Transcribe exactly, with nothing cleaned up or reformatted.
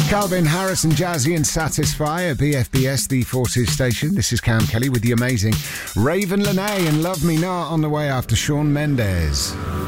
Calvin Harris and Jazzy and Satisfy at B F B S, the Forces station. This is Cam Kelly with the amazing Raven Lenae and Love Me Not on the way after Shawn Mendes.